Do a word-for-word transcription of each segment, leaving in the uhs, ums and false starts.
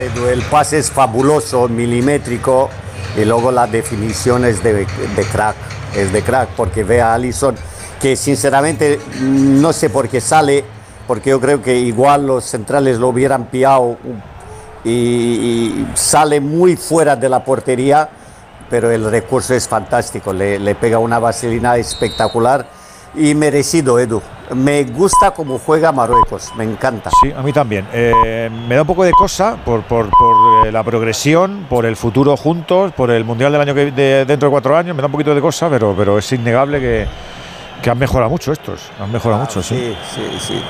El pase es fabuloso, milimétrico, y luego la definición es de, de crack, es de crack, porque ve a Alisson, que sinceramente no sé por qué sale, porque yo creo que igual los centrales lo hubieran pillado y, y sale muy fuera de la portería, pero el recurso es fantástico, le, le pega una vaselina espectacular y merecido, Edu. Me gusta cómo juega Marruecos, me encanta. Sí, a mí también. Eh, me da un poco de cosa por, por, por eh, la progresión, por el futuro juntos, por el Mundial del año que de, dentro de cuatro años, me da un poquito de cosa, pero, pero es innegable que, que han mejorado mucho estos, han mejorado ah, mucho, sí. Sí, sí, sí.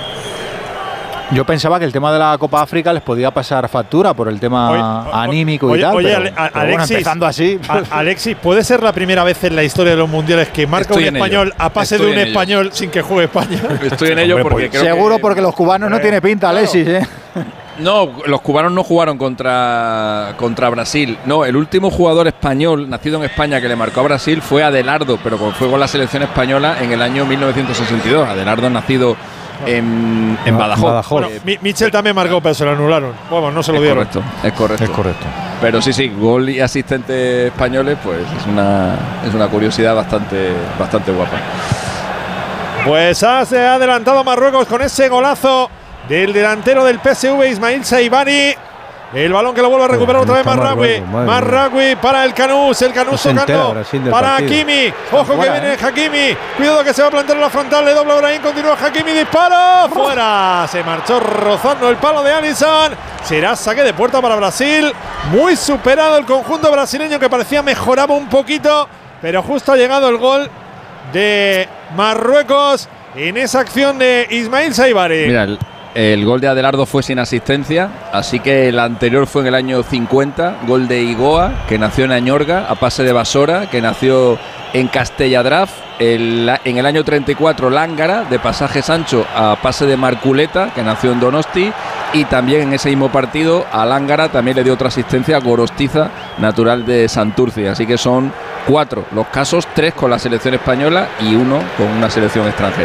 Yo pensaba que el tema de la Copa África les podía pasar factura por el tema oye, anímico oye, y tal. Oye, pero, Ale, pero Alexis, bueno, empezando así. A, Alexis, ¿puede ser la primera vez en la historia de los mundiales que marca Estoy un español ello. a pase Estoy de un ello. español sin que juegue España? Estoy en ello porque creo Seguro que, porque los cubanos no tiene pinta, claro. Alexis, ¿eh? No, los cubanos no jugaron contra, contra Brasil. No, el último jugador español nacido en España que le marcó a Brasil fue Adelardo, pero fue con la selección española en el año mil novecientos sesenta y dos. Adelardo nacido en, en Badajoz. Badajoz. Bueno, eh, Michel también marcó, pero se lo anularon. Bueno, no se lo es dieron. Correcto, es correcto. Es correcto. Pero sí, sí, gol y asistentes españoles, pues es una, es una curiosidad bastante, bastante guapa. Pues ha adelantado Marruecos con ese golazo del delantero del P S V, Ismail Saibari. El balón que lo vuelve a recuperar otra vez Marragüi. Marragüi para el Canús. El Canús tocando para Hakimi. Ojo que viene Hakimi. Cuidado que se va a plantar en la frontal. Le dobla Brahim. Continúa Hakimi. Disparo. Fuera. Se marchó rozando el palo de Alisson. Será saque de puerta para Brasil. Muy superado el conjunto brasileño que parecía mejoraba un poquito. Pero justo ha llegado el gol de Marruecos en esa acción de Ismail Saibari. Mira, el, el gol de Adelardo fue sin asistencia, así que el anterior fue en el año cincuenta, gol de Igoa, que nació en Añorga, a pase de Basora, que nació en Castelladraf. El, en el año treinta y cuatro, Lángara, de Pasaje Sancho, a pase de Marculeta, que nació en Donosti. Y también en ese mismo partido, a Lángara también le dio otra asistencia a Gorostiza, natural de Santurce. Así que son cuatro los casos, tres con la selección española y uno con una selección extranjera.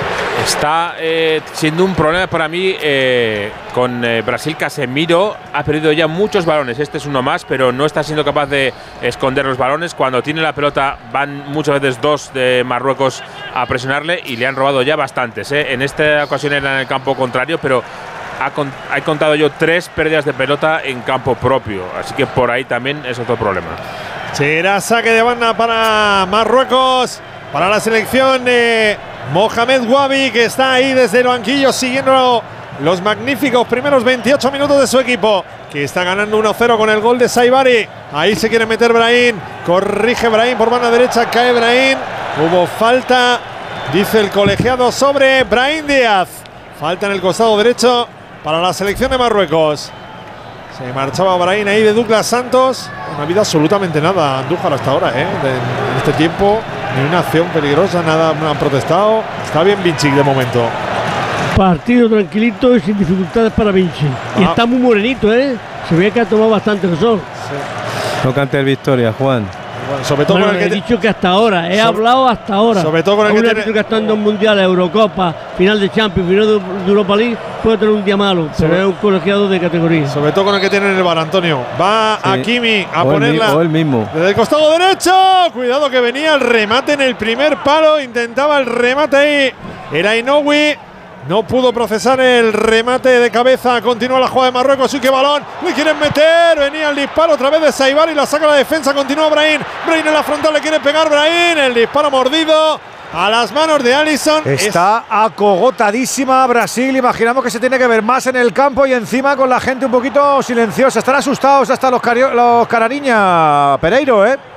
Está eh, siendo un problema para mí eh, con eh, Brasil. Casemiro ha perdido ya muchos balones, este es uno más, pero no está siendo capaz de esconder los balones. Cuando tiene la pelota van muchas veces dos de Marruecos a presionarle y le han robado ya bastantes, ¿eh? En esta ocasión era en el campo contrario, pero ha, con, ha contado yo tres pérdidas de pelota en campo propio, así que por ahí también es otro problema. Será saque de banda para Marruecos, para la selección de Mohamed Wabi, que está ahí desde el banquillo siguiendo los magníficos primeros veintiocho minutos de su equipo, que está ganando uno cero con el gol de Saibari. Ahí se quiere meter Brahim, corrige Brahim por banda derecha, cae Brahim. Hubo falta, dice el colegiado, sobre Brahim Díaz. Falta en el costado derecho para la selección de Marruecos. Se marchaba Brahim ahí de Douglas Santos. No ha habido absolutamente nada Andújar hasta ahora, ¿eh? De, en este tiempo, ni una acción peligrosa, nada, no han protestado. Está bien Vinci de momento. Partido tranquilito y sin dificultades para Vinci. Ah. Y está muy morenito, ¿eh? Se ve que ha tomado bastante el sol. Sí. No cante el Victoria, Juan. Bueno, sobre todo bueno, con el he que dicho que hasta ahora, he hablado hasta ahora. Sobre todo con el un que árbitro tiene... que está en dos mundiales, Eurocopa, final de Champions, final de, de Europa League, puede tener un día malo, sobre, pero es un colegiado de categoría. Sobre todo con el que tiene en el bar, Antonio. Va sí. Hakimi a o ponerla. El, o el mismo. Desde el costado derecho. Cuidado que venía el remate en el primer palo. Intentaba el remate ahí. Era Inoui. No pudo procesar el remate de cabeza. Continúa la jugada de Marruecos. Y qué balón. Le quieren meter. Venía el disparo otra vez de Saibari. La saca la defensa. Continúa Brahim. Brahim en la frontal. Le quiere pegar Brahim. El disparo mordido a las manos de Alisson. Está es... acogotadísima Brasil. Imaginamos que se tiene que ver más en el campo y encima con la gente un poquito silenciosa. Están asustados hasta los, los Carariña, Pereiro, ¿eh?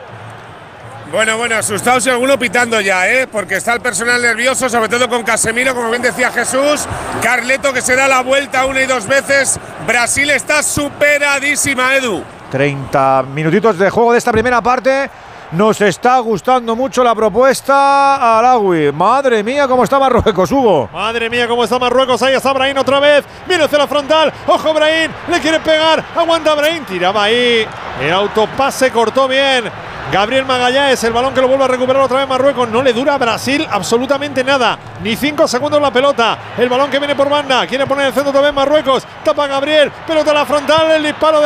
Bueno, bueno, asustados y alguno pitando ya, ¿eh? Porque está el personal nervioso, sobre todo con Casemiro, como bien decía Jesús. Carleto que se da la vuelta una y dos veces. Brasil está superadísima, Edu. treinta minutitos de juego de esta primera parte. Nos está gustando mucho la propuesta Alawi. Madre mía, cómo está Marruecos, Hugo. Madre mía, cómo está Marruecos. Ahí está Brahim otra vez. Viene hacia la frontal. Ojo, Brahim. Le quiere pegar. Aguanta Brahim. Tiraba ahí. El autopase cortó bien Gabriel Magallanes, el balón que lo vuelve a recuperar otra vez Marruecos. No le dura a Brasil absolutamente nada. Ni cinco segundos la pelota. El balón que viene por banda. Quiere poner el centro otra vez Marruecos. Tapa Gabriel. Pelota a la frontal. El disparo de